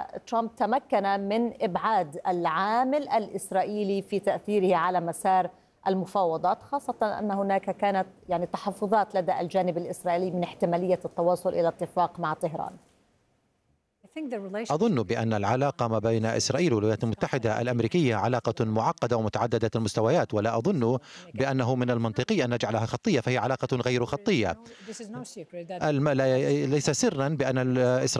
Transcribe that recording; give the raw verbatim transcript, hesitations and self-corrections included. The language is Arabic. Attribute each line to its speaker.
Speaker 1: ترامب تمكن من إبعاد العامل الإسرائيلي في تأثيره على مسار المفاوضات، خاصة أن هناك كانت يعني تحفظات لدى الجانب الإسرائيلي من احتمالية التوصل إلى اتفاق مع طهران.
Speaker 2: أظن بأن العلاقة ما بين إسرائيل والولايات المتحدة الأمريكية علاقة معقدة ومتعددة المستويات، ولا أظن بأنه من المنطقي أن نجعلها خطية، فهي علاقة غير خطية. الم... ليس سرا بأن